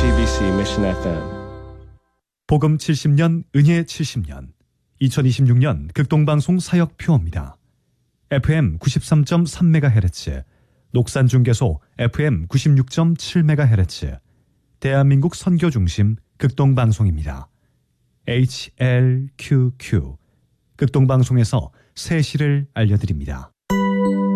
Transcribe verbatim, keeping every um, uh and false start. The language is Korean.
제이티비씨 Mission 에프엠. 복음 칠십 년, 은혜 칠십 년, 이천이십육 년 극동방송 사역표입니다. 에프엠 구십삼 점 삼 메가헤르츠, 녹산중개소 에프엠 구십육 점 칠 메가헤르츠, 대한민국 선교중심 극동방송입니다. 에이치엘큐큐, 극동방송에서 새 시를 알려드립니다.